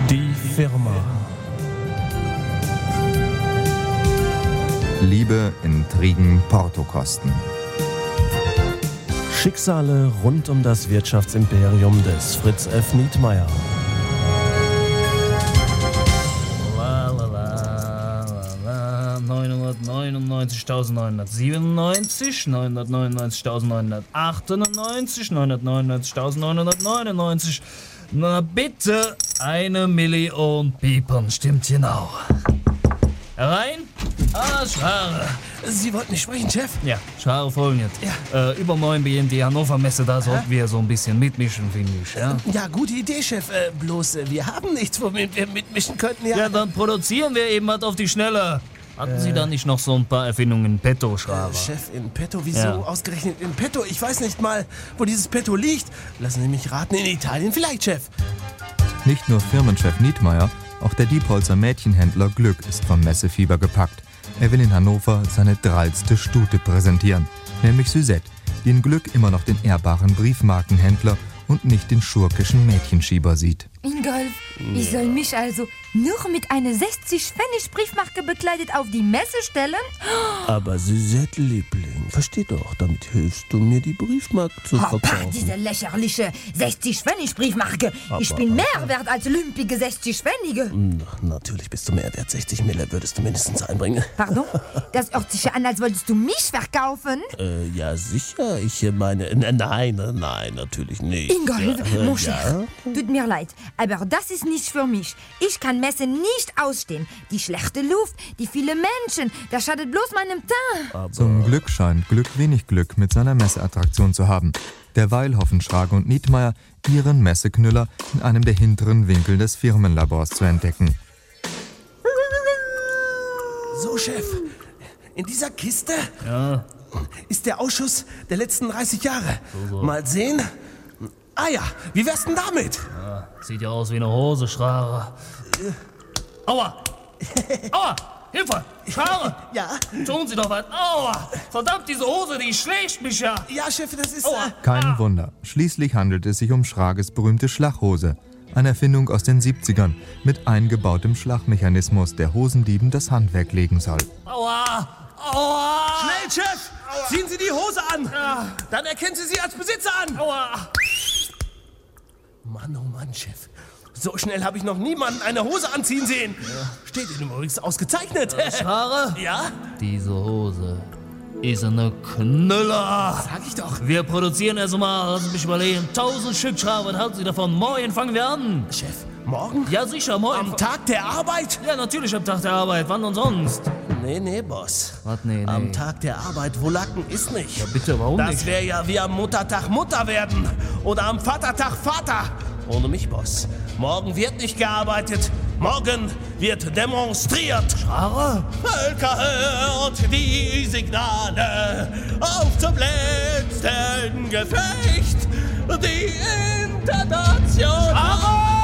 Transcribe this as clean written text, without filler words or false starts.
Die Firma. Liebe, Intrigen, Portokosten. Schicksale rund um das Wirtschaftsimperium des Fritz F. Nietmeyer. 999.997, 999.998, 999.999. Na bitte, 1 Million Piepern, stimmt genau. Herein? Schware. Sie wollten mich sprechen, Chef? Ja, Schware folgendes. Ja. Übermorgen beginnt die Hannover Messe, da sollten wir so ein bisschen mitmischen, finde ich. Ja, Ja, gute Idee, Chef. Bloß, wir haben nichts, womit wir mitmischen könnten, ja, dann produzieren wir eben was auf die Schnelle. Hatten Sie da nicht noch so ein paar Erfindungen in petto, Schraber? Chef, in petto? Wieso Ja. ausgerechnet in petto? Ich weiß nicht mal, wo dieses Petto liegt. Lassen Sie mich raten, in Italien vielleicht, Chef. Nicht nur Firmenchef Nietmeyer, auch der Diepholzer Mädchenhändler Glück ist vom Messefieber gepackt. Er will in Hannover seine drallste Stute präsentieren, nämlich Suzette, die in Glück immer noch den ehrbaren Briefmarkenhändler und nicht den schurkischen Mädchenschieber sieht. Ingolf, ich soll mich also nur mit einer 60-Pfennig-Briefmarke bekleidet auf die Messe stellen? Aber Suzette, Liebling, versteh doch, damit hilfst du mir, die Briefmarke zu Hoppa, verkaufen. diese lächerliche 60-Pfennig-Briefmarke. Ich bin mehr wert als lümpige 60-Pfennige. Natürlich bist du mehr wert. 60 Mille würdest du mindestens einbringen. Pardon? Das hört sich ja an, als wolltest du mich verkaufen. Ja, sicher. Ich meine, nein, natürlich nicht. Ingolf, mon cher, ja? tut mir leid, aber das ist nicht für mich. Ich kann Messe nicht ausstehen. Die schlechte Luft, die vielen Menschen, das schadet bloß meinem Teint. Zum Glück scheint Glück wenig Glück mit seiner Messeattraktion zu haben. Derweil hoffen Schrage und Nietmeyer, ihren Messeknüller in einem der hinteren Winkel des Firmenlabors zu entdecken. So, Chef, in dieser Kiste Ja, ist der Ausschuss der letzten 30 Jahre. Mal sehen. Ah ja, wie wär's denn damit? sieht ja aus wie eine Hose, Schraber. Aua! Aua! Hilfe! Schraber! Ja? Tun Sie doch was! Aua! Verdammt, diese Hose, die schlägt mich ja! Ja, Chef, das ist... Aua! Kein Wunder, schließlich handelt es sich um Schrages berühmte Schlaghose. Eine Erfindung aus den 70ern mit eingebautem Schlagmechanismus, der Hosendieben das Handwerk legen soll. Aua! Aua! Schnell, Chef! Ziehen Sie die Hose an! Dann erkennen Sie sie als Besitzer an! Aua! Mann, oh Mann, Chef. So schnell habe ich noch niemanden eine Hose anziehen sehen. Steht Ihnen übrigens ausgezeichnet. Schrabe? Ja? Diese Hose ist eine Knüller! Sag ich doch. Wir produzieren erst mal, lassen Sie mich überlegen, 1000 Stück Schraube, was halten Sie davon? Morgen fangen wir an! Chef, morgen? Ja, sicher, morgen. Am Tag der Arbeit? Ja, natürlich am Tag der Arbeit, wann und sonst? Nee, Boss. Was, nee. Am Tag der Arbeit, wo Lacken ist nicht. Ja, bitte, warum Das nicht? wäre ja wie am Muttertag Mutter werden. Oder am Vatertag Vater. Ohne mich, Boss. Morgen wird nicht gearbeitet. Morgen wird demonstriert. Schrabe? Völker, hört die Signale auf zum letzten Gefecht. Die Internationale